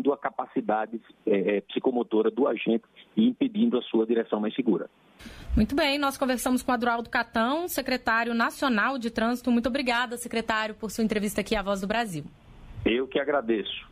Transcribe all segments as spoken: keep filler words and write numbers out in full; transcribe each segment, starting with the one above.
minando a capacidade é, é, psicomotora do agente e impedindo a sua direção mais segura. Muito bem, nós conversamos com Adroaldo Catão, secretário nacional de trânsito. Muito obrigada, secretário, por sua entrevista aqui à Voz do Brasil. Eu que agradeço.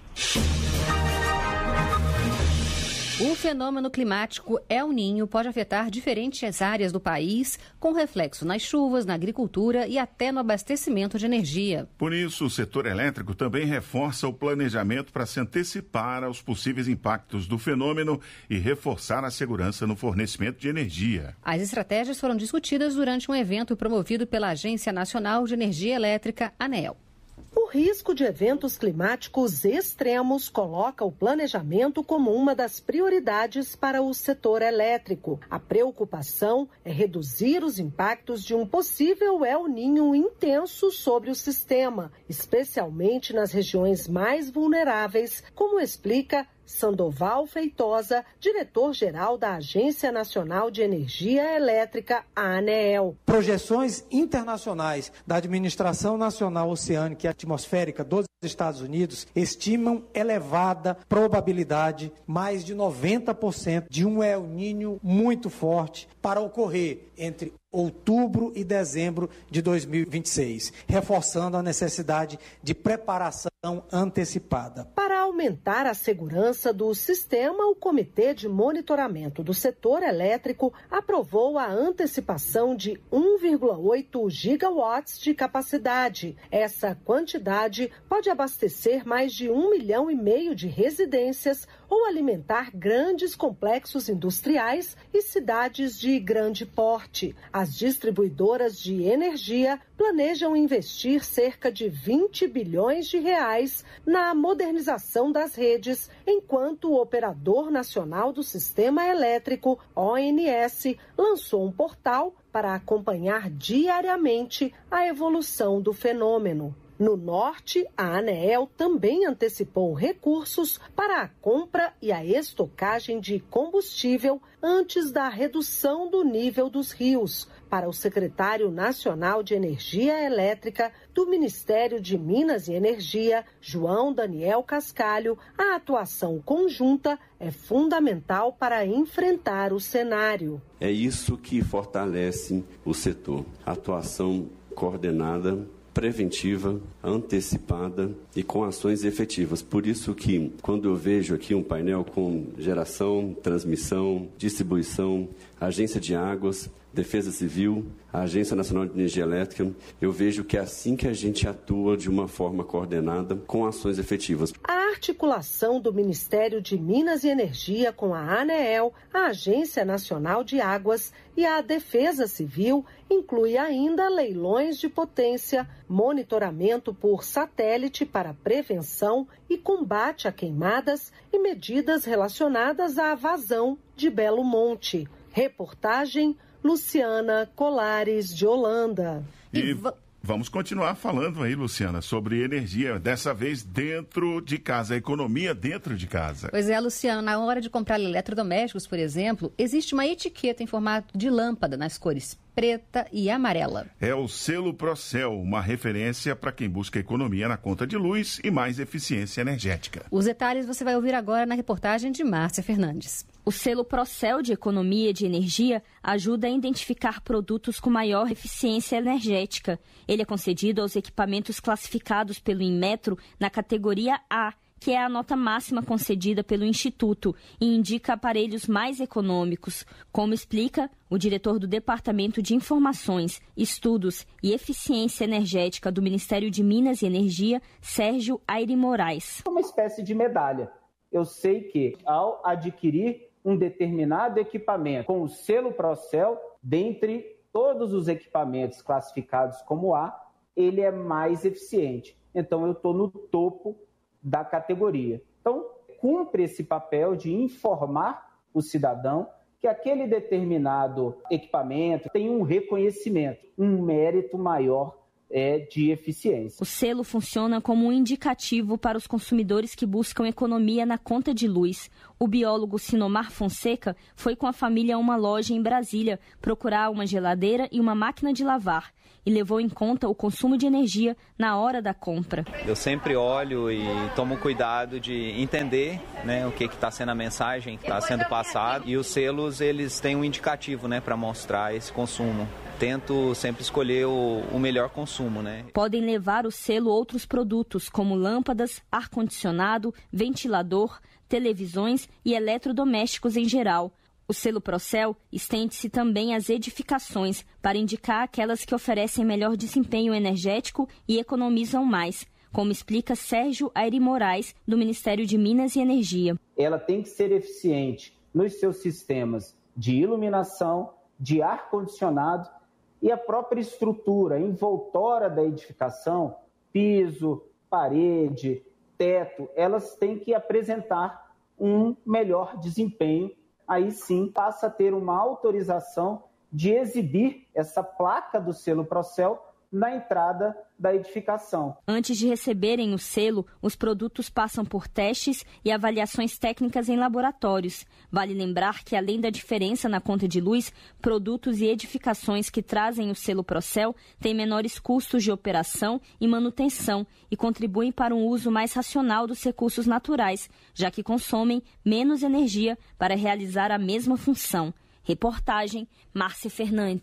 O fenômeno climático El Niño pode afetar diferentes áreas do país, com reflexo nas chuvas, na agricultura e até no abastecimento de energia. Por isso, o setor elétrico também reforça o planejamento para se antecipar aos possíveis impactos do fenômeno e reforçar a segurança no fornecimento de energia. As estratégias foram discutidas durante um evento promovido pela Agência Nacional de Energia Elétrica, ANEEL. O risco de eventos climáticos extremos coloca o planejamento como uma das prioridades para o setor elétrico. A preocupação é reduzir os impactos de um possível El Niño intenso sobre o sistema, especialmente nas regiões mais vulneráveis, como explica Sandoval Feitosa, diretor-geral da Agência Nacional de Energia Elétrica, a ANEEL. Projeções internacionais da Administração Nacional Oceânica e Atmosférica dos Estados Unidos estimam elevada probabilidade, mais de noventa por cento, de um El Niño muito forte para ocorrer entre outubro e dezembro de dois mil e vinte e seis, reforçando a necessidade de preparação antecipada. Para aumentar a segurança do sistema, o Comitê de Monitoramento do Setor Elétrico aprovou a antecipação de um vírgula oito gigawatts de capacidade. Essa quantidade pode abastecer mais de um milhão e meio de residências ou alimentar grandes complexos industriais e cidades de grande porte. As distribuidoras de energia planejam investir cerca de vinte bilhões de reais na modernização das redes, enquanto o Operador Nacional do Sistema Elétrico, O N S, lançou um portal para acompanhar diariamente a evolução do fenômeno. No norte, a ANEEL também antecipou recursos para a compra e a estocagem de combustível antes da redução do nível dos rios. Para o secretário nacional de Energia Elétrica do Ministério de Minas e Energia, João Daniel Cascalho, a atuação conjunta é fundamental para enfrentar o cenário. É isso que fortalece o setor. A atuação coordenada, preventiva, antecipada e com ações efetivas. Por isso que, quando eu vejo aqui um painel com geração, transmissão, distribuição, agência de águas, Defesa Civil, a Agência Nacional de Energia Elétrica, eu vejo que é assim que a gente atua de uma forma coordenada, com ações efetivas. A articulação do Ministério de Minas e Energia com a ANEEL, a Agência Nacional de Águas e a Defesa Civil inclui ainda leilões de potência, monitoramento por satélite para prevenção e combate a queimadas e medidas relacionadas à vazão de Belo Monte. Reportagem Luciana Colares, de Holanda. E vamos continuar falando aí, Luciana, sobre energia, dessa vez dentro de casa, a economia dentro de casa. Pois é, Luciana, na hora de comprar eletrodomésticos, por exemplo, existe uma etiqueta em formato de lâmpada nas cores preta e amarela. É o selo Procel, uma referência para quem busca economia na conta de luz e mais eficiência energética. Os detalhes você vai ouvir agora na reportagem de Márcia Fernandes. O selo Procel de Economia de Energia ajuda a identificar produtos com maior eficiência energética. Ele é concedido aos equipamentos classificados pelo Inmetro na categoria A, que é a nota máxima concedida pelo Instituto e indica aparelhos mais econômicos, como explica o diretor do Departamento de Informações, Estudos e Eficiência Energética do Ministério de Minas e Energia, Sérgio Aire Moraes. É uma espécie de medalha. Eu sei que, ao adquirir um determinado equipamento com o selo Procel, dentre todos os equipamentos classificados como A, ele é mais eficiente. Então, eu estou no topo da categoria. Então, cumpre esse papel de informar o cidadão que aquele determinado equipamento tem um reconhecimento, um mérito maior é, de eficiência. O selo funciona como um indicativo para os consumidores que buscam economia na conta de luz. O biólogo Sinomar Fonseca foi com a família a uma loja em Brasília procurar uma geladeira e uma máquina de lavar e levou em conta o consumo de energia na hora da compra. Eu sempre olho e tomo cuidado de entender, né, o que está sendo a mensagem que está sendo passada, e os selos eles têm um indicativo, né, para mostrar esse consumo. Tento sempre escolher o, o melhor consumo, né? Podem levar o selo outros produtos como lâmpadas, ar-condicionado, ventilador, televisões e eletrodomésticos em geral. O selo Procel estende-se também às edificações para indicar aquelas que oferecem melhor desempenho energético e economizam mais, como explica Sérgio Airi Moraes, do Ministério de Minas e Energia. Ela tem que ser eficiente nos seus sistemas de iluminação, de ar-condicionado e a própria estrutura envoltória da edificação, piso, parede, teto, elas têm que apresentar um melhor desempenho. Aí sim passa a ter uma autorização de exibir essa placa do selo Procel na entrada da edificação. Antes de receberem o selo, os produtos passam por testes e avaliações técnicas em laboratórios. Vale lembrar que, além da diferença na conta de luz, produtos e edificações que trazem o selo Procel têm menores custos de operação e manutenção e contribuem para um uso mais racional dos recursos naturais, já que consomem menos energia para realizar a mesma função. Reportagem, Márcia Fernandes.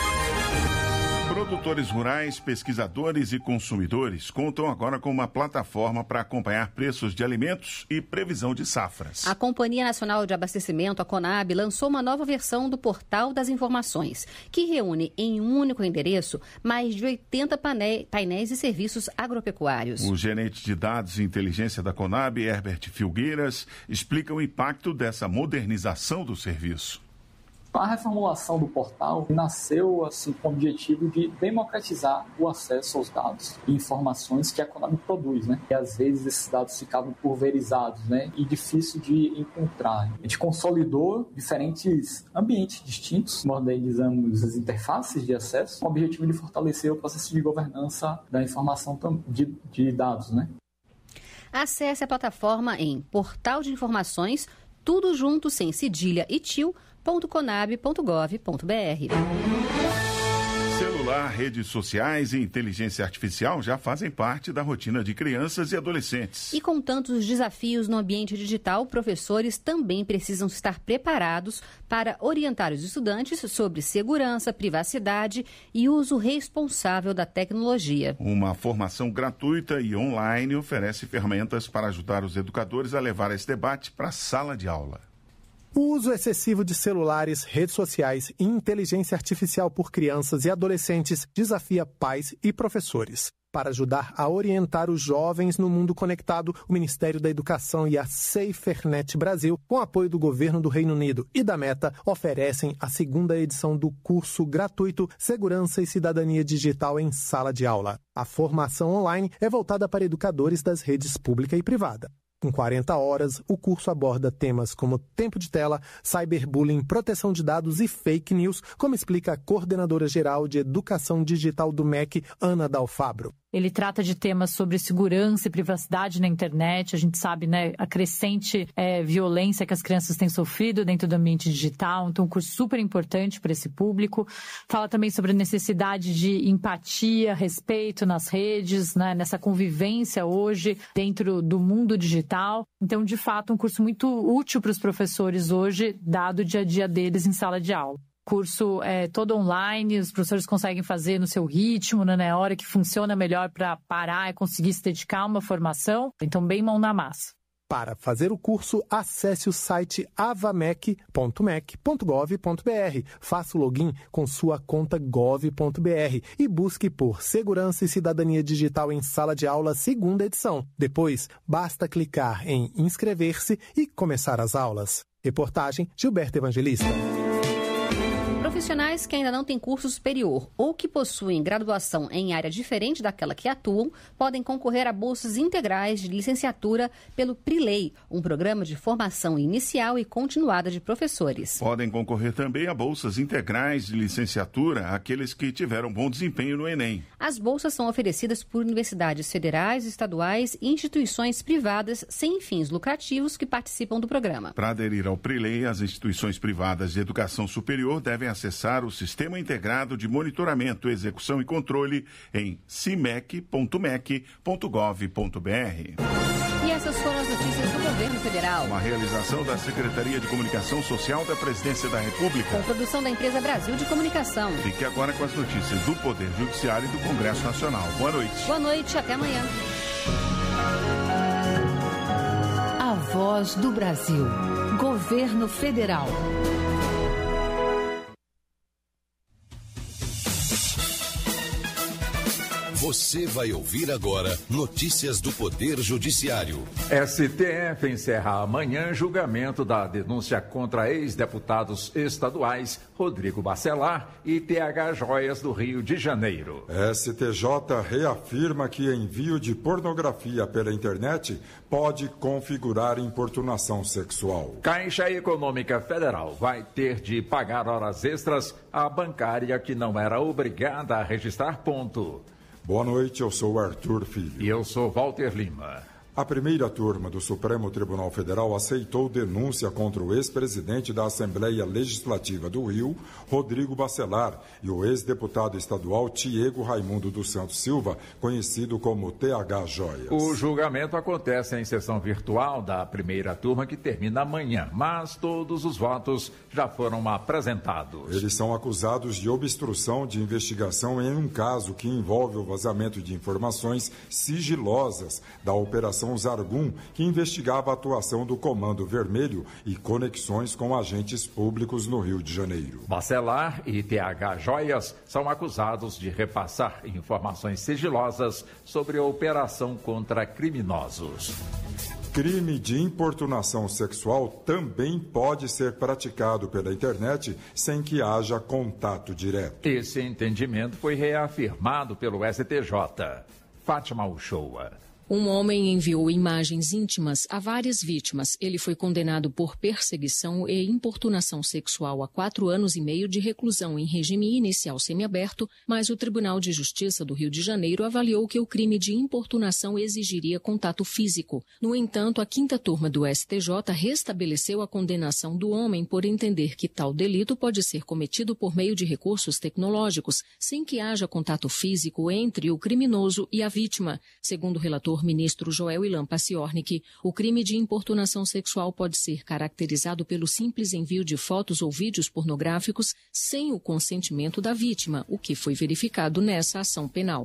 Produtores rurais, pesquisadores e consumidores contam agora com uma plataforma para acompanhar preços de alimentos e previsão de safras. A Companhia Nacional de Abastecimento, a CONAB, lançou uma nova versão do Portal das Informações, que reúne em um único endereço mais de oitenta painéis e serviços agropecuários. O gerente de dados e inteligência da CONAB, Herbert Filgueiras, explica o impacto dessa modernização do serviço. A reformulação do portal nasceu assim, com o objetivo de democratizar o acesso aos dados e informações que a CONAB produz, né? E às vezes esses dados ficavam pulverizados, né? E difícil de encontrar. A gente consolidou diferentes ambientes distintos, modernizamos as interfaces de acesso, com o objetivo de fortalecer o processo de governança da informação de, de dados, né? Acesse a plataforma em Portal de Informações, tudo junto, sem cedilha e tio, ponto conab ponto gov ponto br. Celular, redes sociais e inteligência artificial já fazem parte da rotina de crianças e adolescentes. E com tantos desafios no ambiente digital, professores também precisam estar preparados para orientar os estudantes sobre segurança, privacidade e uso responsável da tecnologia. Uma formação gratuita e online oferece ferramentas para ajudar os educadores a levar esse debate para a sala de aula. O uso excessivo de celulares, redes sociais e inteligência artificial por crianças e adolescentes desafia pais e professores. Para ajudar a orientar os jovens no mundo conectado, o Ministério da Educação e a SaferNet Brasil, com apoio do governo do Reino Unido e da Meta, oferecem a segunda edição do curso gratuito Segurança e Cidadania Digital em Sala de Aula. A formação online é voltada para educadores das redes pública e privada. Em quarenta horas, o curso aborda temas como tempo de tela, cyberbullying, proteção de dados e fake news, como explica a coordenadora geral de Educação Digital do M E C, Ana Dalfabro. Ele trata de temas sobre segurança e privacidade na internet. A gente sabe, né, a crescente é, violência que as crianças têm sofrido dentro do ambiente digital. Então, um curso super importante para esse público. Fala também sobre a necessidade de empatia, respeito nas redes, né, nessa convivência hoje dentro do mundo digital. Então, de fato, um curso muito útil para os professores hoje, dado o dia a dia deles em sala de aula. O curso é todo online, os professores conseguem fazer no seu ritmo, né, na hora que funciona melhor para parar e conseguir se dedicar a uma formação. Então, bem mão na massa. Para fazer o curso, acesse o site avamec ponto mec ponto gov ponto br. Faça o login com sua conta gov ponto br e busque por Segurança e Cidadania Digital em Sala de Aula, segunda edição. Depois, basta clicar em inscrever-se e começar as aulas. Reportagem Gilberto Evangelista. Profissionais que ainda não têm curso superior ou que possuem graduação em área diferente daquela que atuam podem concorrer a bolsas integrais de licenciatura pelo PRILEI, um programa de formação inicial e continuada de professores. Podem concorrer também a bolsas integrais de licenciatura aqueles que tiveram bom desempenho no Enem. As bolsas são oferecidas por universidades federais, estaduais e instituições privadas sem fins lucrativos que participam do programa. Para aderir ao PRILEI, as instituições privadas de educação superior devem acessar o Sistema Integrado de Monitoramento, Execução e Controle em cimec ponto mec ponto gov ponto br. E essas foram as notícias do governo federal. Uma realização da Secretaria de Comunicação Social da Presidência da República. Com produção da empresa Brasil de Comunicação. Fique agora com as notícias do Poder Judiciário e do Congresso Nacional. Boa noite. Boa noite, até amanhã. A Voz do Brasil. Governo Federal. Você vai ouvir agora notícias do Poder Judiciário. S T F encerra amanhã julgamento da denúncia contra ex-deputados estaduais Rodrigo Bacelar e T H Joias do Rio de Janeiro. S T J reafirma que envio de pornografia pela internet pode configurar importunação sexual. Caixa Econômica Federal vai ter de pagar horas extras à bancária que não era obrigada a registrar ponto. Boa noite, eu sou Arthur Filho. E eu sou Walter Lima. A primeira turma do Supremo Tribunal Federal aceitou denúncia contra o ex-presidente da Assembleia Legislativa do Rio, Rodrigo Bacelar, e o ex-deputado estadual Tiago Raimundo dos Santos Silva, conhecido como T H Joias. O julgamento acontece em sessão virtual da primeira turma, que termina amanhã, mas todos os votos já foram apresentados. Eles são acusados de obstrução de investigação em um caso que envolve o vazamento de informações sigilosas da Operação Zargum, que investigava a atuação do Comando Vermelho e conexões com agentes públicos no Rio de Janeiro. Bacelar e T H Joias são acusados de repassar informações sigilosas sobre a operação contra criminosos. Crime de importunação sexual também pode ser praticado pela internet sem que haja contato direto. Esse entendimento foi reafirmado pelo S T J. Fátima Uchoa. Um homem enviou imagens íntimas a várias vítimas. Ele foi condenado por perseguição e importunação sexual a quatro anos e meio de reclusão em regime inicial semiaberto, mas o Tribunal de Justiça do Rio de Janeiro avaliou que o crime de importunação exigiria contato físico. No entanto, a quinta turma do S T J restabeleceu a condenação do homem por entender que tal delito pode ser cometido por meio de recursos tecnológicos, sem que haja contato físico entre o criminoso e a vítima. Segundo o relator ministro Joel Ilan Paciornik, o crime de importunação sexual pode ser caracterizado pelo simples envio de fotos ou vídeos pornográficos sem o consentimento da vítima, o que foi verificado nessa ação penal.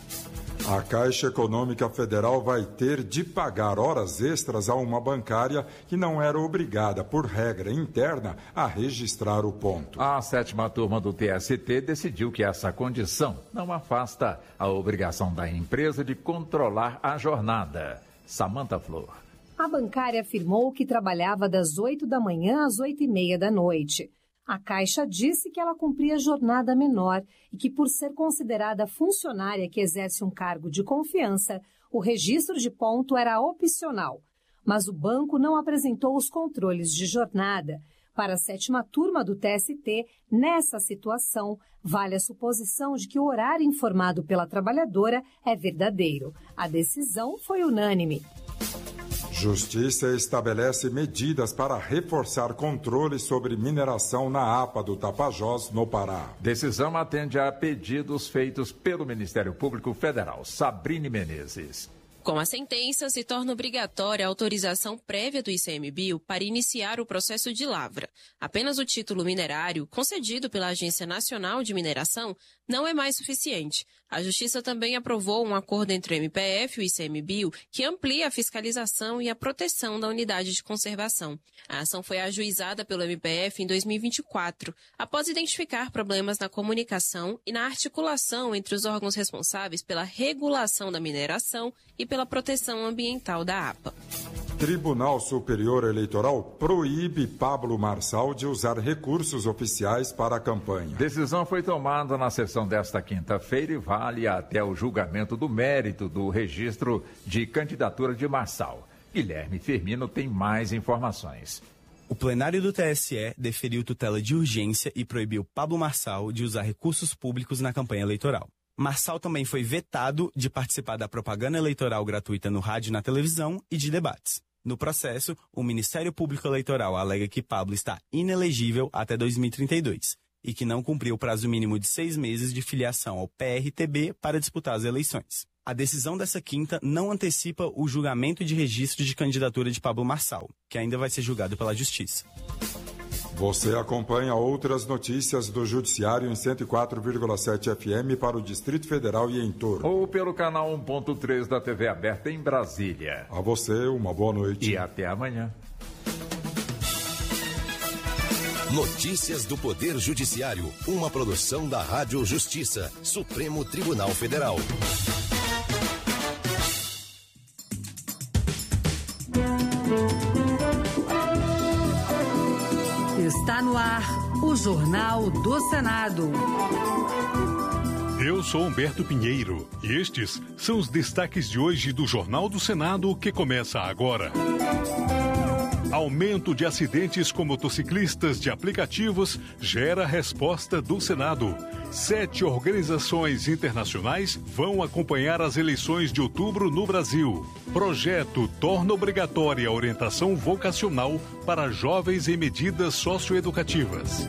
A Caixa Econômica Federal vai ter de pagar horas extras a uma bancária que não era obrigada, por regra interna, a registrar o ponto. A sétima turma do T S T decidiu que essa condição não afasta a obrigação da empresa de controlar a jornada. Samantha Flor. A bancária afirmou que trabalhava das oito da manhã às oito e meia da noite. A Caixa disse que ela cumpria jornada menor e que, por ser considerada funcionária que exerce um cargo de confiança, o registro de ponto era opcional. Mas o banco não apresentou os controles de jornada. Para a sétima turma do T S T, nessa situação, vale a suposição de que o horário informado pela trabalhadora é verdadeiro. A decisão foi unânime. Justiça estabelece medidas para reforçar controles sobre mineração na APA do Tapajós, no Pará. Decisão atende a pedidos feitos pelo Ministério Público Federal. Sabrine Menezes. Com a sentença, se torna obrigatória a autorização prévia do ICMBio para iniciar o processo de lavra. Apenas o título minerário, concedido pela Agência Nacional de Mineração, não é mais suficiente. A Justiça também aprovou um acordo entre o M P F e o ICMBio que amplia a fiscalização e a proteção da unidade de conservação. A ação foi ajuizada pelo M P F em dois mil e vinte e quatro, após identificar problemas na comunicação e na articulação entre os órgãos responsáveis pela regulação da mineração e pela proteção ambiental da APA. Tribunal Superior Eleitoral proíbe Pablo Marçal de usar recursos oficiais para a campanha. Decisão foi tomada na sessão desta quinta-feira e vale até o julgamento do mérito do registro de candidatura de Marçal. Guilherme Firmino tem mais informações. O plenário do T S E deferiu tutela de urgência e proibiu Pablo Marçal de usar recursos públicos na campanha eleitoral. Marçal também foi vetado de participar da propaganda eleitoral gratuita no rádio e na televisão e de debates. No processo, o Ministério Público Eleitoral alega que Pablo está inelegível até dois mil e trinta e dois e que não cumpriu o prazo mínimo de seis meses de filiação ao P R T B para disputar as eleições. A decisão dessa quinta não antecipa o julgamento de registro de candidatura de Pablo Marçal, que ainda vai ser julgado pela Justiça. Você acompanha outras notícias do Judiciário em cento e quatro vírgula sete F M para o Distrito Federal e em torno. Ou pelo canal um ponto três da T V aberta em Brasília. A você, uma boa noite. E até amanhã. Notícias do Poder Judiciário, uma produção da Rádio Justiça, Supremo Tribunal Federal. Está no ar o Jornal do Senado. Eu sou Humberto Pinheiro e estes são os destaques de hoje do Jornal do Senado que começa agora. Aumento de acidentes com motociclistas de aplicativos gera resposta do Senado. Sete organizações internacionais vão acompanhar as eleições de outubro no Brasil. Projeto torna obrigatória a orientação vocacional para jovens em medidas socioeducativas.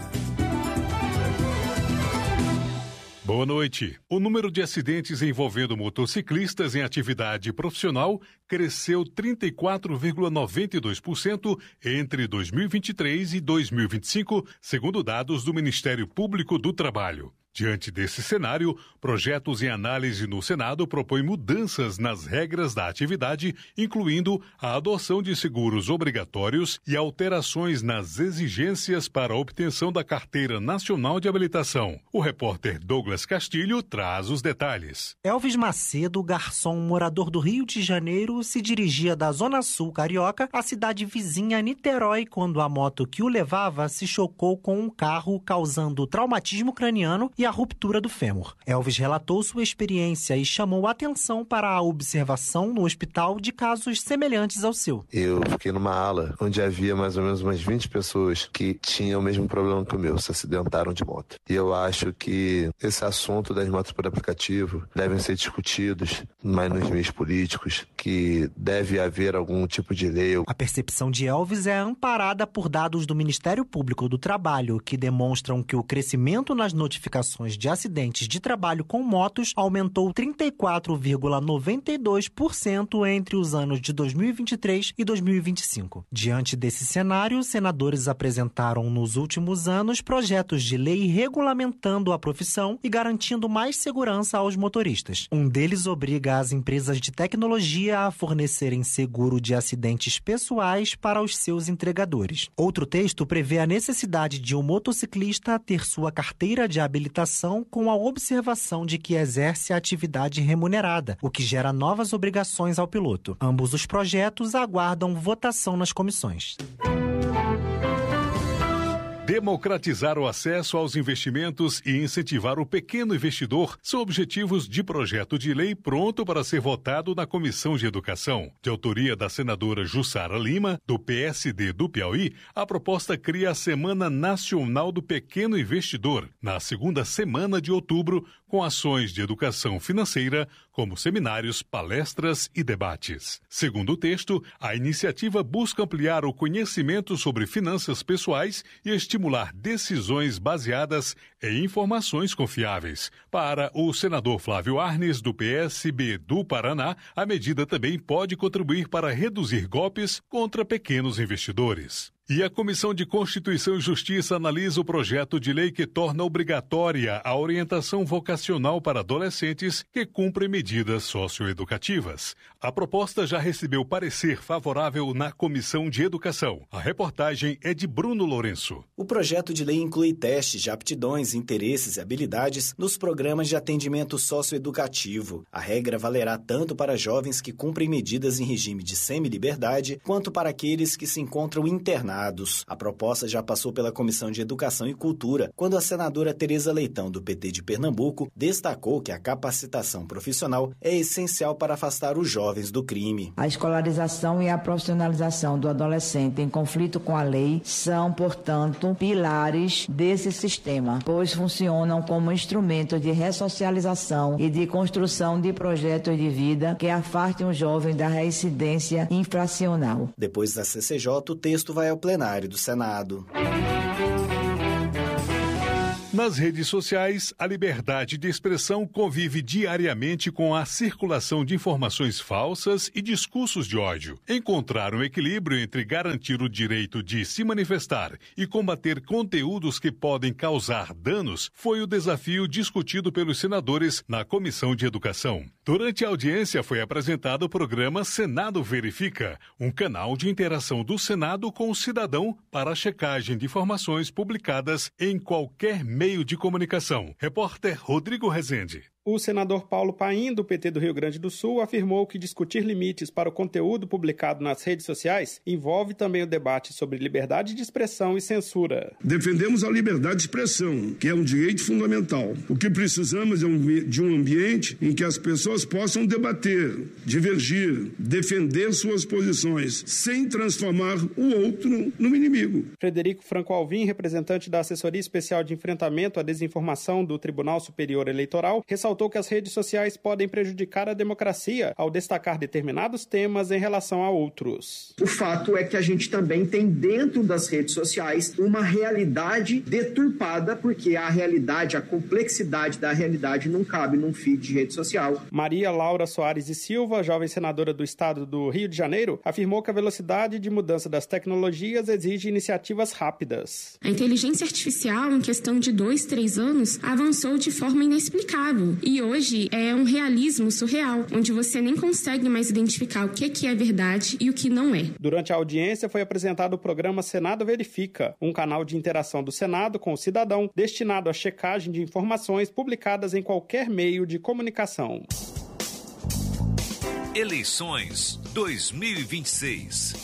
Boa noite. O número de acidentes envolvendo motociclistas em atividade profissional cresceu trinta e quatro vírgula noventa e dois por cento entre dois mil e vinte e três e dois mil e vinte e cinco, segundo dados do Ministério Público do Trabalho. Diante desse cenário, projetos em análise no Senado propõem mudanças nas regras da atividade, incluindo a adoção de seguros obrigatórios e alterações nas exigências para a obtenção da Carteira Nacional de Habilitação. O repórter Douglas Castilho traz os detalhes. Elvis Macedo, garçom morador do Rio de Janeiro, se dirigia da Zona Sul carioca à cidade vizinha Niterói quando a moto que o levava se chocou com um carro, causando traumatismo craniano e a ruptura do fêmur. Elvis relatou sua experiência e chamou atenção para a observação no hospital de casos semelhantes ao seu. Eu fiquei numa ala onde havia mais ou menos umas vinte pessoas que tinham o mesmo problema que o meu, se acidentaram de moto. E eu acho que esse assunto das motos por aplicativo devem ser discutidos mais nos meios políticos, que deve haver algum tipo de lei. A percepção de Elvis é amparada por dados do Ministério Público do Trabalho, que demonstram que o crescimento nas notificações de acidentes de trabalho com motos aumentou trinta e quatro vírgula noventa e dois por cento entre os anos de dois mil e vinte e três e dois mil e vinte e cinco. Diante desse cenário, senadores apresentaram nos últimos anos projetos de lei regulamentando a profissão e garantindo mais segurança aos motoristas. Um deles obriga as empresas de tecnologia a fornecerem seguro de acidentes pessoais para os seus entregadores. Outro texto prevê a necessidade de um motociclista ter sua carteira de habilitação com a observação de que exerce a atividade remunerada, o que gera novas obrigações ao piloto. Ambos os projetos aguardam votação nas comissões. Democratizar o acesso aos investimentos e incentivar o pequeno investidor são objetivos de projeto de lei pronto para ser votado na Comissão de Educação. De autoria da senadora Jussara Lima, do P S D do Piauí, a proposta cria a Semana Nacional do Pequeno Investidor, na segunda semana de outubro, com ações de educação financeira, como seminários, palestras e debates. Segundo o texto, a iniciativa busca ampliar o conhecimento sobre finanças pessoais e estimular decisões baseadas em informações confiáveis. Para o senador Flávio Arnes, do P S B do Paraná, a medida também pode contribuir para reduzir golpes contra pequenos investidores. E a Comissão de Constituição e Justiça analisa o projeto de lei que torna obrigatória a orientação vocacional para adolescentes que cumprem medidas socioeducativas. A proposta já recebeu parecer favorável na Comissão de Educação. A reportagem é de Bruno Lourenço. O projeto de lei inclui testes de aptidões, interesses e habilidades nos programas de atendimento socioeducativo. A regra valerá tanto para jovens que cumprem medidas em regime de semi-liberdade, quanto para aqueles que se encontram internados. A proposta já passou pela Comissão de Educação e Cultura, quando a senadora Tereza Leitão, do P T de Pernambuco, destacou que a capacitação profissional é essencial para afastar os jovens do crime. A escolarização e a profissionalização do adolescente em conflito com a lei são, portanto, pilares desse sistema, pois funcionam como instrumento de ressocialização e de construção de projetos de vida que afastem o jovem da reincidência infracional. Depois da C C J, o texto vai ao plenário do Senado. Nas redes sociais, a liberdade de expressão convive diariamente com a circulação de informações falsas e discursos de ódio. Encontrar um equilíbrio entre garantir o direito de se manifestar e combater conteúdos que podem causar danos foi o desafio discutido pelos senadores na Comissão de Educação. Durante a audiência foi apresentado o programa Senado Verifica, um canal de interação do Senado com o cidadão para a checagem de informações publicadas em qualquer meio meio de comunicação. Repórter Rodrigo Rezende. O senador Paulo Paim, do P T do Rio Grande do Sul, afirmou que discutir limites para o conteúdo publicado nas redes sociais envolve também o debate sobre liberdade de expressão e censura. Defendemos a liberdade de expressão, que é um direito fundamental. O que precisamos é um, de um ambiente em que as pessoas possam debater, divergir, defender suas posições, sem transformar o outro num inimigo. Frederico Franco Alvim, representante da Assessoria Especial de Enfrentamento à Desinformação do Tribunal Superior Eleitoral, ressaltou que as redes sociais podem prejudicar a democracia ao destacar determinados temas em relação a outros. O fato é que a gente também tem dentro das redes sociais uma realidade deturpada, porque a realidade, a complexidade da realidade não cabe num feed de rede social. Maria Laura Soares e Silva, jovem senadora do estado do Rio de Janeiro, afirmou que a velocidade de mudança das tecnologias exige iniciativas rápidas. A inteligência artificial, em questão de dois, três anos, avançou de forma inexplicável. E hoje é um realismo surreal, onde você nem consegue mais identificar o que é verdade e o que não é. Durante a audiência foi apresentado o programa Senado Verifica, um canal de interação do Senado com o cidadão, destinado à checagem de informações publicadas em qualquer meio de comunicação. Eleições dois mil e vinte e seis.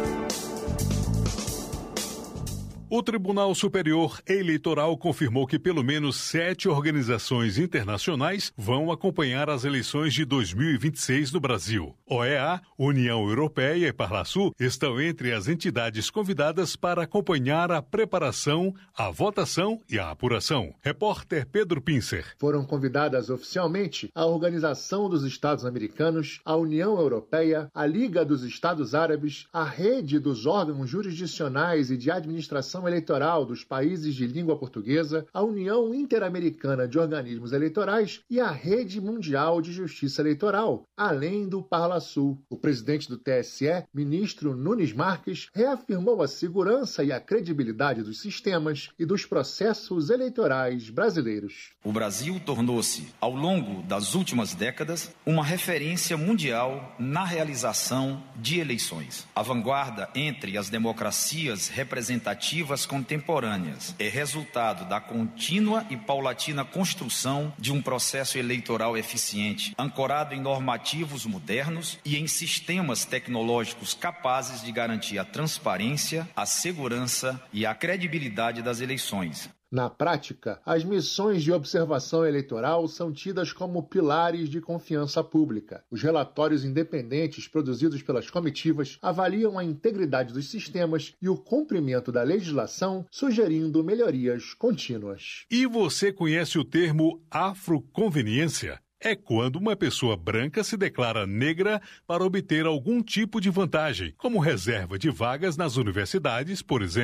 O Tribunal Superior Eleitoral confirmou que pelo menos sete organizações internacionais vão acompanhar as eleições de dois mil e vinte e seis no Brasil. O E A, União Europeia e Parlasul estão entre as entidades convidadas para acompanhar a preparação, a votação e a apuração. Repórter Pedro Pincer. Foram convidadas oficialmente a Organização dos Estados Americanos, a União Europeia, a Liga dos Estados Árabes, a Rede dos Órgãos Jurisdicionais e de Administração Eleitoral dos países de língua portuguesa, a União Interamericana de Organismos Eleitorais e a Rede Mundial de Justiça Eleitoral, além do Parlasul. O presidente do T S E, ministro Nunes Marques, reafirmou a segurança e a credibilidade dos sistemas e dos processos eleitorais brasileiros. O Brasil tornou-se, ao longo das últimas décadas, uma referência mundial na realização de eleições. A vanguarda entre as democracias representativas contemporâneas é resultado da contínua e paulatina construção de um processo eleitoral eficiente, ancorado em normativos modernos e em sistemas tecnológicos capazes de garantir a transparência, a segurança e a credibilidade das eleições. Na prática, as missões de observação eleitoral são tidas como pilares de confiança pública. Os relatórios independentes produzidos pelas comitivas avaliam a integridade dos sistemas e o cumprimento da legislação, sugerindo melhorias contínuas. E você conhece o termo afroconveniência? É quando uma pessoa branca se declara negra para obter algum tipo de vantagem, como reserva de vagas nas universidades, por exemplo.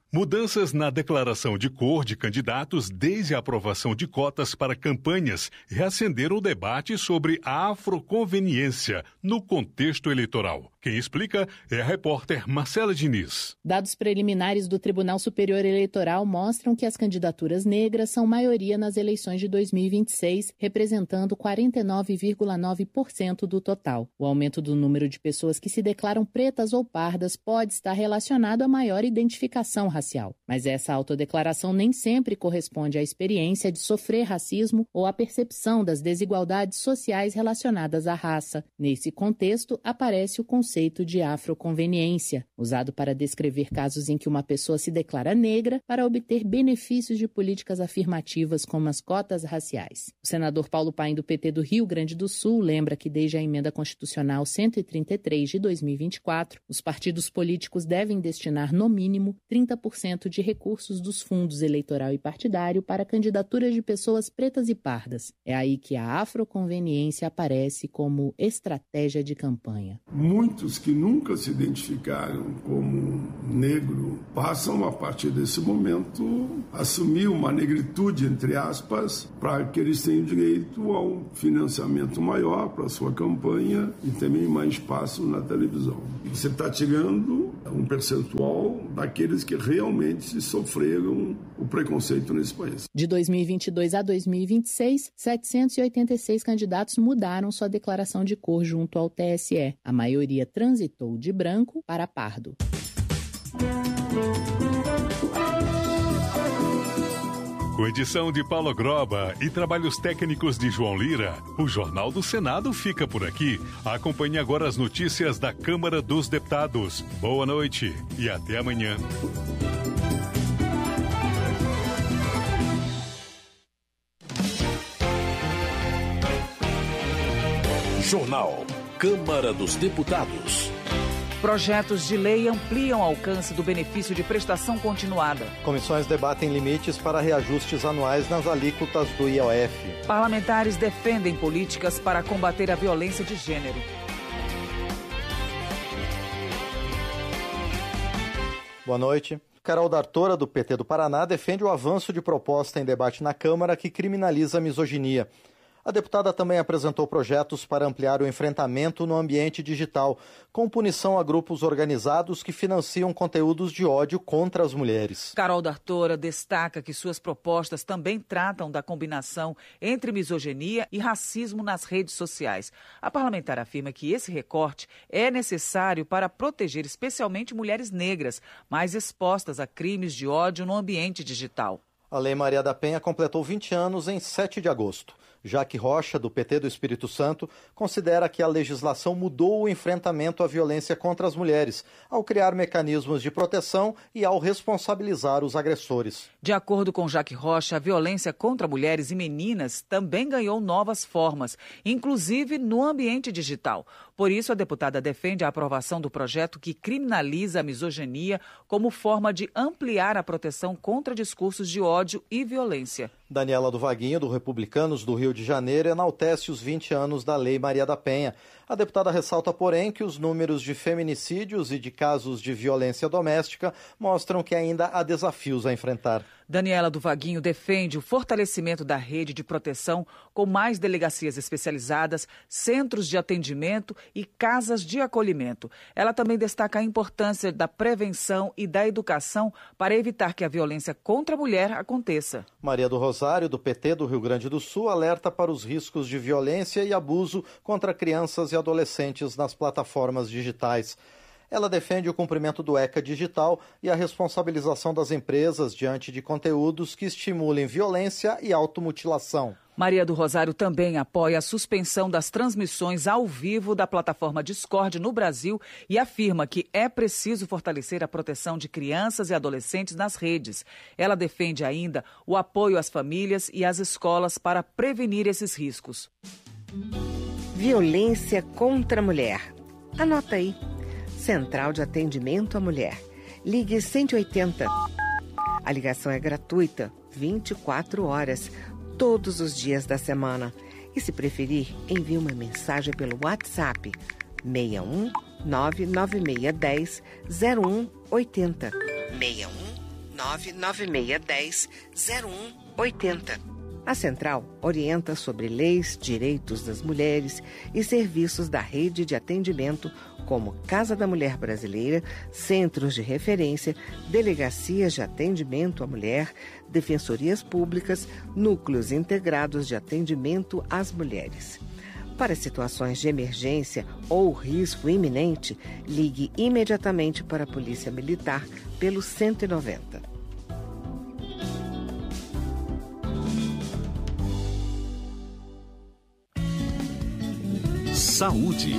Mudanças na declaração de cor de candidatos desde a aprovação de cotas para campanhas reacenderam o debate sobre a afroconveniência no contexto eleitoral. Quem explica é a repórter Marcela Diniz. Dados preliminares do Tribunal Superior Eleitoral mostram que as candidaturas negras são maioria nas eleições de dois mil e vinte e seis, representando quarenta e nove vírgula nove por cento do total. O aumento do número de pessoas que se declaram pretas ou pardas pode estar relacionado a maior identificação racial. Mas essa autodeclaração nem sempre corresponde à experiência de sofrer racismo ou à percepção das desigualdades sociais relacionadas à raça. Nesse contexto, aparece o conceito de afroconveniência, usado para descrever casos em que uma pessoa se declara negra para obter benefícios de políticas afirmativas como as cotas raciais. O senador Paulo Paim, do P T do Rio Grande do Sul, lembra que desde a Emenda Constitucional cento e trinta e três de dois mil e vinte e quatro, os partidos políticos devem destinar, no mínimo, trinta por cento de recursos dos fundos eleitoral e partidário para candidaturas de pessoas pretas e pardas. É aí que a afroconveniência aparece como estratégia de campanha. Muitos que nunca se identificaram como negro passam, a partir desse momento, a assumir uma negritude, entre aspas, para que eles tenham direito a um financiamento maior para a sua campanha e também mais espaço na televisão. E você está tirando um percentual daqueles que realmente sofreram o preconceito nesse país. De dois mil e vinte e dois a dois mil e vinte e seis, setecentos e oitenta e seis candidatos mudaram sua declaração de cor junto ao T S E. A maioria transitou de branco para pardo. Com edição de Paulo Groba e trabalhos técnicos de João Lira, o Jornal do Senado fica por aqui. Acompanhe agora as notícias da Câmara dos Deputados. Boa noite e até amanhã. Jornal Câmara dos Deputados. Projetos de lei ampliam o alcance do benefício de prestação continuada. Comissões debatem limites para reajustes anuais nas alíquotas do I O F. Parlamentares defendem políticas para combater a violência de gênero. Boa noite. Carol D'Artora, do P T do Paraná, defende o avanço de proposta em debate na Câmara que criminaliza a misoginia. A deputada também apresentou projetos para ampliar o enfrentamento no ambiente digital, com punição a grupos organizados que financiam conteúdos de ódio contra as mulheres. Carol D'Artora destaca que suas propostas também tratam da combinação entre misoginia e racismo nas redes sociais. A parlamentar afirma que esse recorte é necessário para proteger especialmente mulheres negras, mais expostas a crimes de ódio no ambiente digital. A Lei Maria da Penha completou vinte anos em sete de agosto. Jaque Rocha, do P T do Espírito Santo, considera que a legislação mudou o enfrentamento à violência contra as mulheres, ao criar mecanismos de proteção e ao responsabilizar os agressores. De acordo com Jaque Rocha, a violência contra mulheres e meninas também ganhou novas formas, inclusive no ambiente digital. Por isso, a deputada defende a aprovação do projeto que criminaliza a misoginia como forma de ampliar a proteção contra discursos de ódio e violência. Daniela do Vaguinho, do Republicanos do Rio de Janeiro, enaltece os vinte anos da Lei Maria da Penha. A deputada ressalta, porém, que os números de feminicídios e de casos de violência doméstica mostram que ainda há desafios a enfrentar. Daniela do Vaguinho defende o fortalecimento da rede de proteção com mais delegacias especializadas, centros de atendimento e casas de acolhimento. Ela também destaca a importância da prevenção e da educação para evitar que a violência contra a mulher aconteça. Maria do Rosário, do P T do Rio Grande do Sul, alerta para os riscos de violência e abuso contra crianças e adolescentes nas plataformas digitais. Ela defende o cumprimento do ECA digital e a responsabilização das empresas diante de conteúdos que estimulem violência e automutilação. Maria do Rosário também apoia a suspensão das transmissões ao vivo da plataforma Discord no Brasil e afirma que é preciso fortalecer a proteção de crianças e adolescentes nas redes. Ela defende ainda o apoio às famílias e às escolas para prevenir esses riscos. Violência contra a mulher. Anota aí. Central de Atendimento à Mulher. Ligue cento e oitenta. A ligação é gratuita, vinte e quatro horas, todos os dias da semana. E se preferir, envie uma mensagem pelo WhatsApp seis um nove nove seis um zero zero um oito zero. seis um nove nove seis um zero zero um oito zero. A Central orienta sobre leis, direitos das mulheres e serviços da rede de atendimento como Casa da Mulher Brasileira, centros de referência, delegacias de atendimento à mulher, defensorias públicas, núcleos integrados de atendimento às mulheres. Para situações de emergência ou risco iminente, ligue imediatamente para a Polícia Militar pelo cento e noventa. Saúde.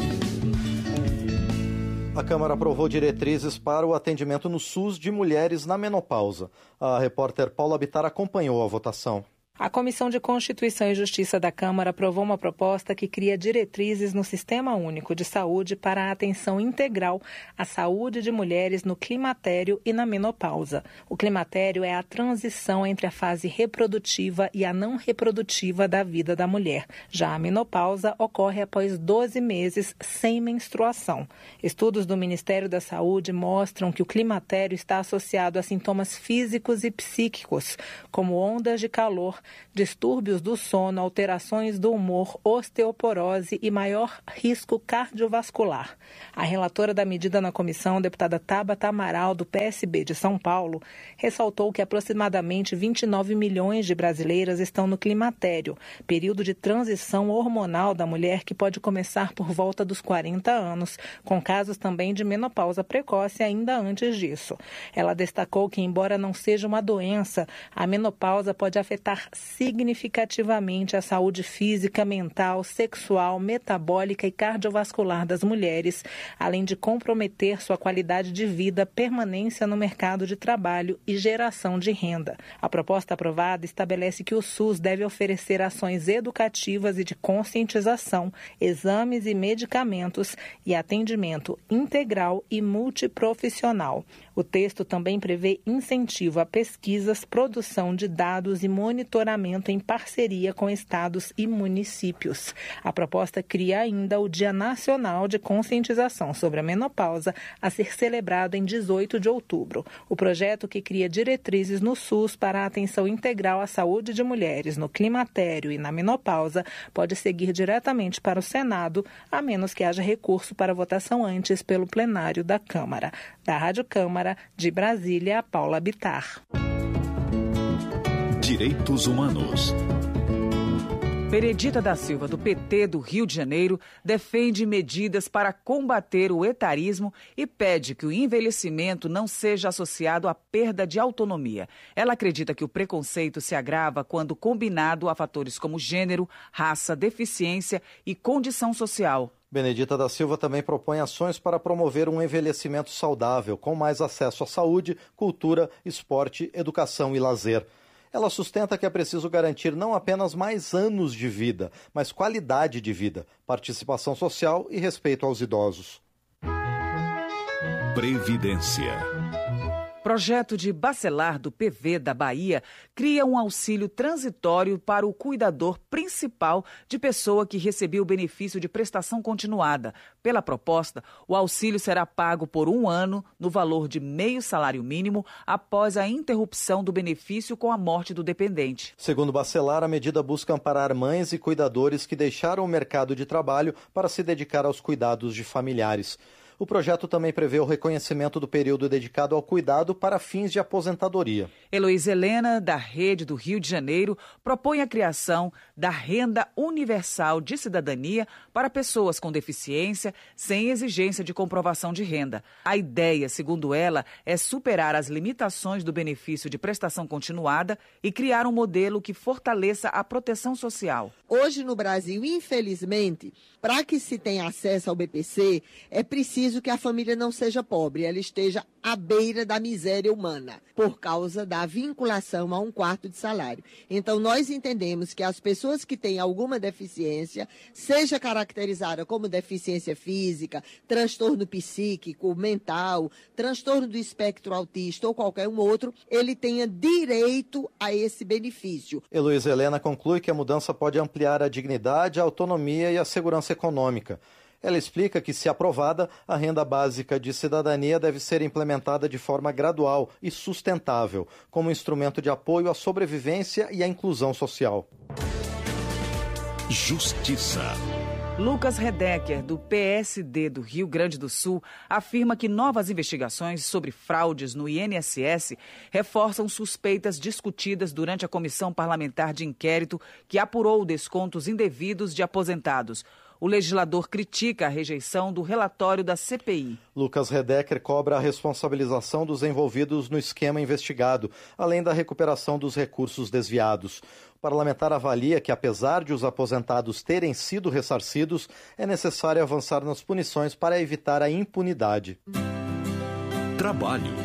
A Câmara aprovou diretrizes para o atendimento no SUS de mulheres na menopausa. A repórter Paula Bittar acompanhou a votação. A Comissão de Constituição e Justiça da Câmara aprovou uma proposta que cria diretrizes no Sistema Único de Saúde para a atenção integral à saúde de mulheres no climatério e na menopausa. O climatério é a transição entre a fase reprodutiva e a não reprodutiva da vida da mulher. Já a menopausa ocorre após doze meses sem menstruação. Estudos do Ministério da Saúde mostram que o climatério está associado a sintomas físicos e psíquicos, como ondas de calor, distúrbios do sono, alterações do humor, osteoporose e maior risco cardiovascular. A relatora da medida na comissão, deputada Tabata Amaral, do P S B de São Paulo, ressaltou que aproximadamente vinte e nove milhões de brasileiras estão no climatério, período de transição hormonal da mulher que pode começar por volta dos quarenta anos, com casos também de menopausa precoce ainda antes disso. Ela destacou que, embora não seja uma doença, a menopausa pode afetar significativamente a saúde física, mental, sexual, metabólica e cardiovascular das mulheres, além de comprometer sua qualidade de vida, permanência no mercado de trabalho e geração de renda. A proposta aprovada estabelece que o SUS deve oferecer ações educativas e de conscientização, exames e medicamentos e atendimento integral e multiprofissional. O texto também prevê incentivo a pesquisas, produção de dados e monitoramento em parceria com estados e municípios. A proposta cria ainda o Dia Nacional de Conscientização sobre a Menopausa, a ser celebrado em dezoito de outubro. O projeto, que cria diretrizes no SUS para a atenção integral à saúde de mulheres no climatério e na menopausa, pode seguir diretamente para o Senado, a menos que haja recurso para votação antes pelo plenário da Câmara. Da Rádio Câmara, de Brasília, Paula Bittar. Direitos Humanos. Benedita da Silva, do P T do Rio de Janeiro, defende medidas para combater o etarismo e pede que o envelhecimento não seja associado à perda de autonomia. Ela acredita que o preconceito se agrava quando combinado a fatores como gênero, raça, deficiência e condição social. Benedita da Silva também propõe ações para promover um envelhecimento saudável, com mais acesso à saúde, cultura, esporte, educação e lazer. Ela sustenta que é preciso garantir não apenas mais anos de vida, mas qualidade de vida, participação social e respeito aos idosos. Previdência. Projeto de Bacelar do P V da Bahia cria um auxílio transitório para o cuidador principal de pessoa que recebeu o benefício de prestação continuada. Pela proposta, o auxílio será pago por um ano no valor de meio salário mínimo após a interrupção do benefício com a morte do dependente. Segundo Bacelar, a medida busca amparar mães e cuidadores que deixaram o mercado de trabalho para se dedicar aos cuidados de familiares. O projeto também prevê o reconhecimento do período dedicado ao cuidado para fins de aposentadoria. Heloísa Helena, da Rede do Rio de Janeiro, propõe a criação da Renda Universal de Cidadania para pessoas com deficiência, sem exigência de comprovação de renda. A ideia, segundo ela, é superar as limitações do benefício de prestação continuada e criar um modelo que fortaleça a proteção social. Hoje no Brasil, infelizmente, para que se tenha acesso ao B P C, é preciso que a família não seja pobre, ela esteja à beira da miséria humana, por causa da vinculação a um quarto de salário. Então, nós entendemos que as pessoas que têm alguma deficiência, seja caracterizada como deficiência física, transtorno psíquico, mental, transtorno do espectro autista ou qualquer um outro, ele tenha direito a esse benefício. Heloísa Helena conclui que a mudança pode ampliar a dignidade, a autonomia e a segurança econômica. Ela explica que, se aprovada, a renda básica de cidadania deve ser implementada de forma gradual e sustentável, como instrumento de apoio à sobrevivência e à inclusão social. Justiça. Lucas Redecker, do P S D do Rio Grande do Sul, afirma que novas investigações sobre fraudes no I N S S reforçam suspeitas discutidas durante a comissão parlamentar de inquérito que apurou descontos indevidos de aposentados. O legislador critica a rejeição do relatório da C P I. Lucas Redecker cobra a responsabilização dos envolvidos no esquema investigado, além da recuperação dos recursos desviados. O parlamentar avalia que, apesar de os aposentados terem sido ressarcidos, é necessário avançar nas punições para evitar a impunidade. Trabalho.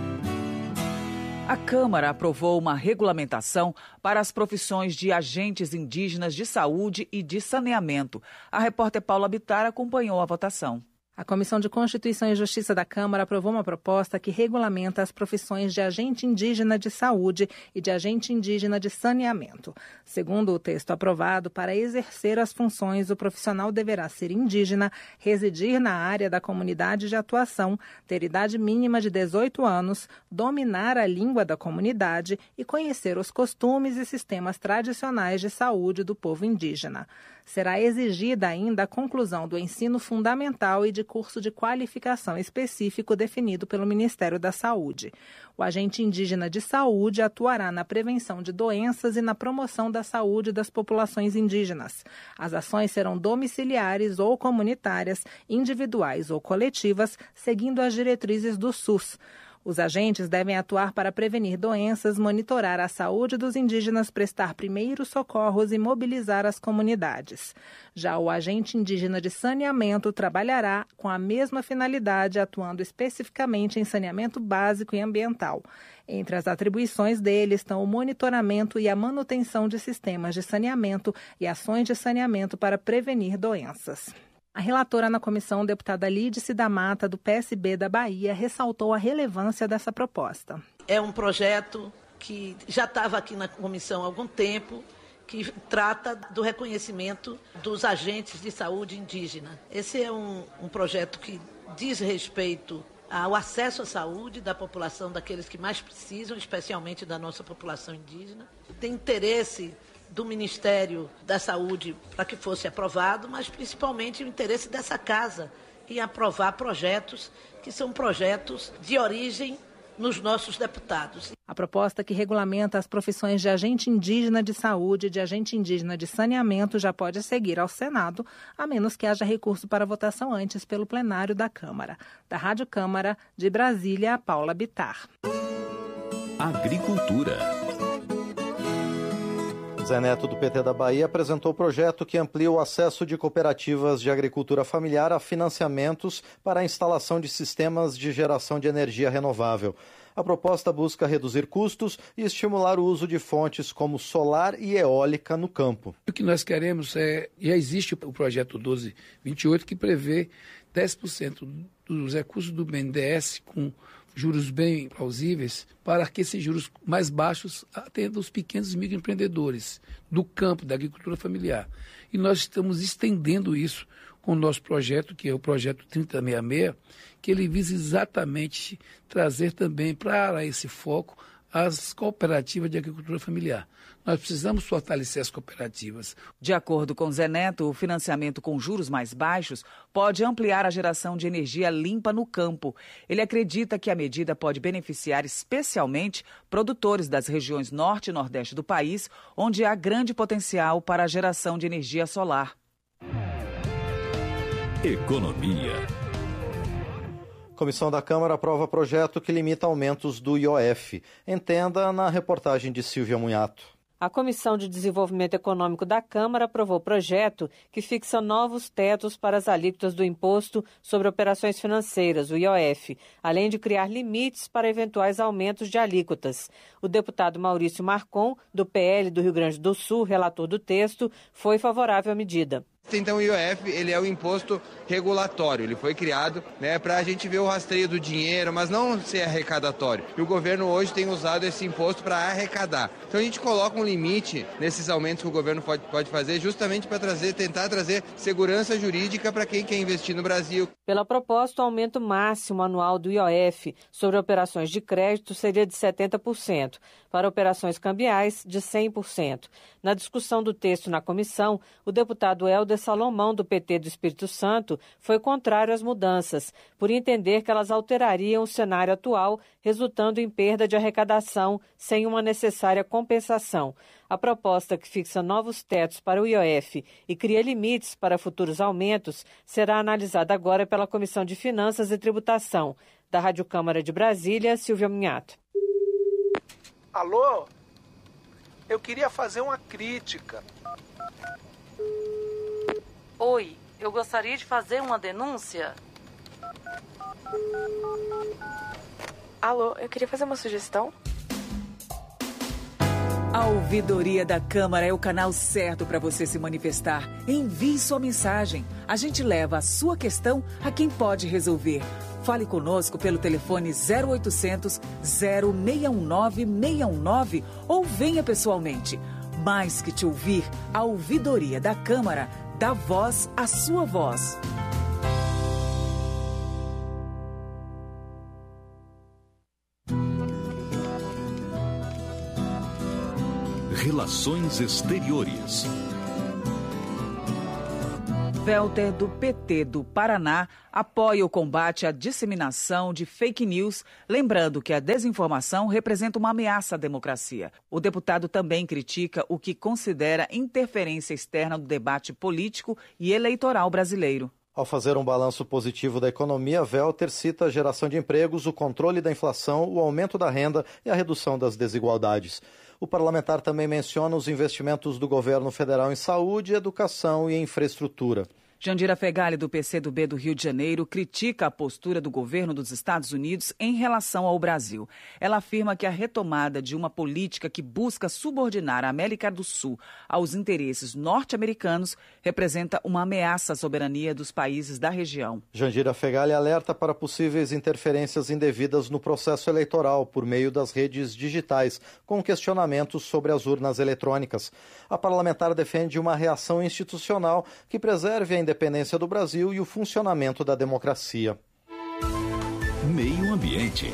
A Câmara aprovou uma regulamentação para as profissões de agentes indígenas de saúde e de saneamento. A repórter Paula Bittar acompanhou a votação. A Comissão de Constituição e Justiça da Câmara aprovou uma proposta que regulamenta as profissões de agente indígena de saúde e de agente indígena de saneamento. Segundo o texto aprovado, para exercer as funções, o profissional deverá ser indígena, residir na área da comunidade de atuação, ter idade mínima de dezoito anos, dominar a língua da comunidade e conhecer os costumes e sistemas tradicionais de saúde do povo indígena. Será exigida ainda a conclusão do ensino fundamental e de curso de qualificação específico definido pelo Ministério da Saúde. O agente indígena de saúde atuará na prevenção de doenças e na promoção da saúde das populações indígenas. As ações serão domiciliares ou comunitárias, individuais ou coletivas, seguindo as diretrizes do SUS. Os agentes devem atuar para prevenir doenças, monitorar a saúde dos indígenas, prestar primeiros socorros e mobilizar as comunidades. Já o agente indígena de saneamento trabalhará com a mesma finalidade, atuando especificamente em saneamento básico e ambiental. Entre as atribuições dele estão o monitoramento e a manutenção de sistemas de saneamento e ações de saneamento para prevenir doenças. A relatora na comissão, deputada Lídice da Mata, do P S B da Bahia, ressaltou a relevância dessa proposta. É um projeto que já estava aqui na comissão há algum tempo, que trata do reconhecimento dos agentes de saúde indígena. Esse é um, um projeto que diz respeito ao acesso à saúde da população, daqueles que mais precisam, especialmente da nossa população indígena. Tem interesse do Ministério da Saúde para que fosse aprovado, mas principalmente o interesse dessa casa em aprovar projetos que são projetos de origem nos nossos deputados. A proposta que regulamenta as profissões de agente indígena de saúde e de agente indígena de saneamento já pode seguir ao Senado, a menos que haja recurso para votação antes pelo plenário da Câmara. Da Rádio Câmara, de Brasília, Paula Bittar. Agricultura. Zé Neto, do P T da Bahia, apresentou o projeto que amplia o acesso de cooperativas de agricultura familiar a financiamentos para a instalação de sistemas de geração de energia renovável. A proposta busca reduzir custos e estimular o uso de fontes como solar e eólica no campo. O que nós queremos é, já existe o projeto doze vinte e oito que prevê dez por cento dos recursos do B N D E S com juros bem plausíveis, para que esses juros mais baixos atendam os pequenos e microempreendedores do campo, da agricultura familiar. E nós estamos estendendo isso com o nosso projeto, que é o projeto trinta sessenta e seis, que ele visa exatamente trazer também para esse foco as cooperativas de agricultura familiar. Nós precisamos fortalecer as cooperativas. De acordo com Zé Neto, o financiamento com juros mais baixos pode ampliar a geração de energia limpa no campo. Ele acredita que a medida pode beneficiar especialmente produtores das regiões norte e nordeste do país, onde há grande potencial para a geração de energia solar. Economia. Comissão da Câmara aprova projeto que limita aumentos do I O F. Entenda na reportagem de Silvia Munhato. A Comissão de Desenvolvimento Econômico da Câmara aprovou projeto que fixa novos tetos para as alíquotas do Imposto sobre Operações Financeiras, o I O F, além de criar limites para eventuais aumentos de alíquotas. O deputado Maurício Marcon, do P L do Rio Grande do Sul, relator do texto, foi favorável à medida. Então o I O F ele é o imposto regulatório, ele foi criado, né, para a gente ver o rastreio do dinheiro, mas não ser arrecadatório. E o governo hoje tem usado esse imposto para arrecadar. Então a gente coloca um limite nesses aumentos que o governo pode, pode fazer justamente para trazer, tentar trazer segurança jurídica para quem quer investir no Brasil. Pela proposta, o aumento máximo anual do I O F sobre operações de crédito seria de setenta por cento, para operações cambiais de cem por cento. Na discussão do texto na comissão, o deputado Helder Salomão, do P T do Espírito Santo, foi contrário às mudanças, por entender que elas alterariam o cenário atual, resultando em perda de arrecadação sem uma necessária compensação. A proposta, que fixa novos tetos para o I O F e cria limites para futuros aumentos, será analisada agora pela Comissão de Finanças e Tributação. Da Rádio Câmara de Brasília, Silvia Minhato. Alô? Eu queria fazer uma crítica. Oi, eu gostaria de fazer uma denúncia. Alô, eu queria fazer uma sugestão. A Ouvidoria da Câmara é o canal certo para você se manifestar. Envie sua mensagem. A gente leva a sua questão a quem pode resolver. Fale conosco pelo telefone zero oitocentos, zero seis um nove, seis um nove ou venha pessoalmente. Mais que te ouvir, a Ouvidoria da Câmara dá voz à sua voz. Relações Exteriores. Welter, do P T do Paraná, apoia o combate à disseminação de fake news, lembrando que a desinformação representa uma ameaça à democracia. O deputado também critica o que considera interferência externa no debate político e eleitoral brasileiro. Ao fazer um balanço positivo da economia, Welter cita a geração de empregos, o controle da inflação, o aumento da renda e a redução das desigualdades. O parlamentar também menciona os investimentos do governo federal em saúde, educação e infraestrutura. Jandira Fegali, do P C do B do Rio de Janeiro, critica a postura do governo dos Estados Unidos em relação ao Brasil. Ela afirma que a retomada de uma política que busca subordinar a América do Sul aos interesses norte-americanos representa uma ameaça à soberania dos países da região. Jandira Fegali alerta para possíveis interferências indevidas no processo eleitoral por meio das redes digitais, com questionamentos sobre as urnas eletrônicas. A parlamentar defende uma reação institucional que preserve a independência independência do Brasil e o funcionamento da democracia. Meio Ambiente.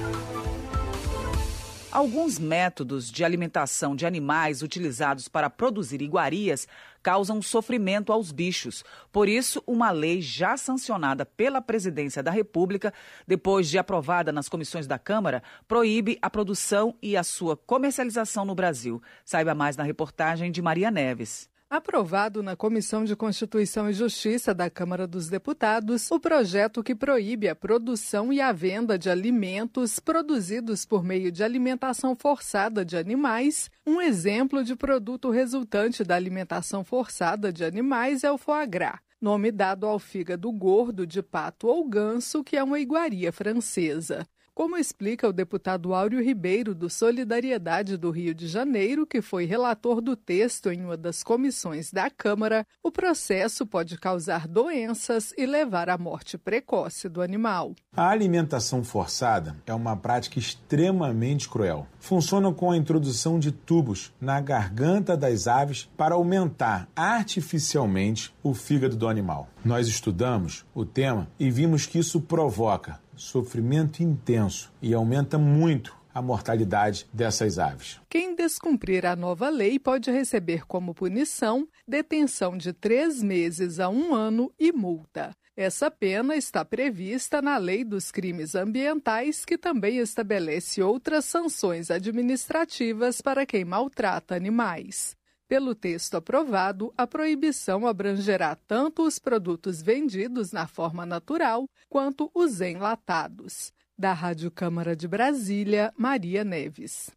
Alguns métodos de alimentação de animais utilizados para produzir iguarias causam sofrimento aos bichos. Por isso, uma lei já sancionada pela Presidência da República, depois de aprovada nas comissões da Câmara, proíbe a produção e a sua comercialização no Brasil. Saiba mais na reportagem de Maria Neves. Aprovado na Comissão de Constituição e Justiça da Câmara dos Deputados, o projeto que proíbe a produção e a venda de alimentos produzidos por meio de alimentação forçada de animais. Um exemplo de produto resultante da alimentação forçada de animais é o foie gras, nome dado ao fígado gordo de pato ou ganso, que é uma iguaria francesa. Como explica o deputado Áureo Ribeiro, do Solidariedade do Rio de Janeiro, que foi relator do texto em uma das comissões da Câmara, o processo pode causar doenças e levar à morte precoce do animal. A alimentação forçada é uma prática extremamente cruel. Funciona com a introdução de tubos na garganta das aves para aumentar artificialmente o fígado do animal. Nós estudamos o tema e vimos que isso provoca sofrimento intenso e aumenta muito a mortalidade dessas aves. Quem descumprir a nova lei pode receber como punição detenção de três meses a um ano e multa. Essa pena está prevista na Lei dos Crimes Ambientais, que também estabelece outras sanções administrativas para quem maltrata animais. Pelo texto aprovado, a proibição abrangerá tanto os produtos vendidos na forma natural quanto os enlatados. Da Rádio Câmara de Brasília, Maria Neves.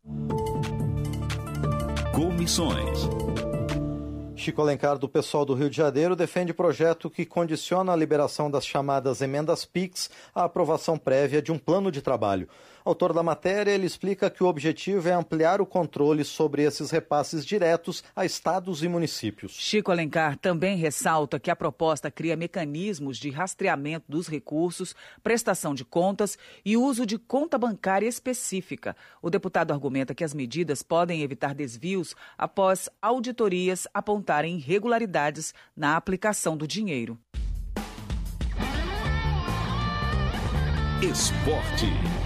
Comissões. Chico Alencar, do pessoal do Rio de Janeiro, defende projeto que condiciona a liberação das chamadas emendas P I X à aprovação prévia de um plano de trabalho. Autor da matéria, ele explica que o objetivo é ampliar o controle sobre esses repasses diretos a estados e municípios. Chico Alencar também ressalta que a proposta cria mecanismos de rastreamento dos recursos, prestação de contas e uso de conta bancária específica. O deputado argumenta que as medidas podem evitar desvios após auditorias apontarem irregularidades na aplicação do dinheiro. Esporte.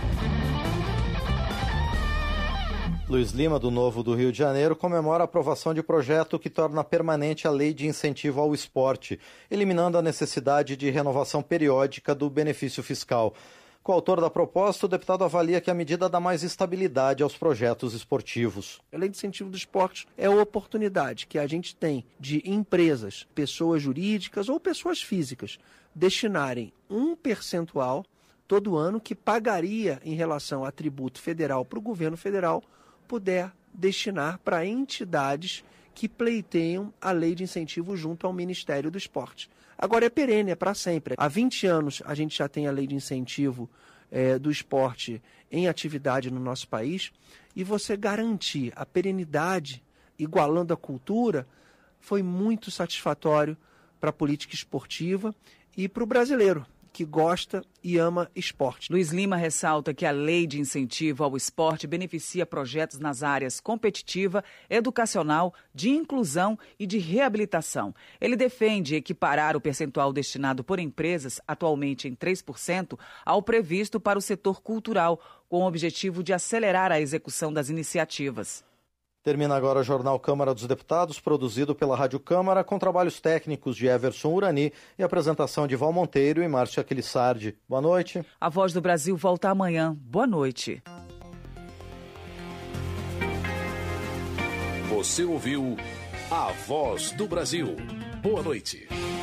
Luiz Lima, do Novo do Rio de Janeiro, comemora a aprovação de projeto que torna permanente a lei de incentivo ao esporte, eliminando a necessidade de renovação periódica do benefício fiscal. Coautor da proposta, o deputado avalia que a medida dá mais estabilidade aos projetos esportivos. A lei de incentivo do esporte é a oportunidade que a gente tem de empresas, pessoas jurídicas ou pessoas físicas, destinarem um percentual todo ano que pagaria em relação a tributo federal para o governo federal, puder destinar para entidades que pleiteiam a lei de incentivo junto ao Ministério do Esporte. Agora é perene, é para sempre. Há vinte anos a gente já tem a lei de incentivo é, do esporte em atividade no nosso país, e você garantir a perenidade, igualando a cultura, foi muito satisfatório para a política esportiva e para o brasileiro, que gosta e ama esporte. Luiz Lima ressalta que a lei de incentivo ao esporte beneficia projetos nas áreas competitiva, educacional, de inclusão e de reabilitação. Ele defende equiparar o percentual destinado por empresas, atualmente em três por cento, ao previsto para o setor cultural, com o objetivo de acelerar a execução das iniciativas. Termina agora o Jornal Câmara dos Deputados, produzido pela Rádio Câmara, com trabalhos técnicos de Everson Urani e apresentação de Val Monteiro e Márcia Aquilissardi. Boa noite. A Voz do Brasil volta amanhã. Boa noite. Você ouviu A Voz do Brasil. Boa noite.